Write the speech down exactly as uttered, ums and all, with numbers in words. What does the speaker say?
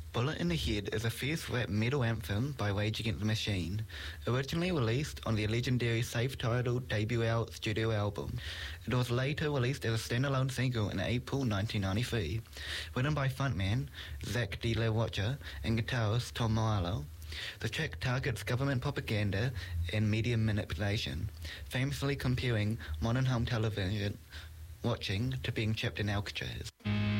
Bullet in the Head is a fierce rap metal anthem by Rage Against the Machine, originally released on their legendary self-titled debut al- studio album. It was later released as a standalone single in April nineteen ninety-three, written by frontman Zach De La Rocha and guitarist Tom Morello. The track targets government propaganda and media manipulation, famously comparing modern home television watching to being trapped in Alcatraz.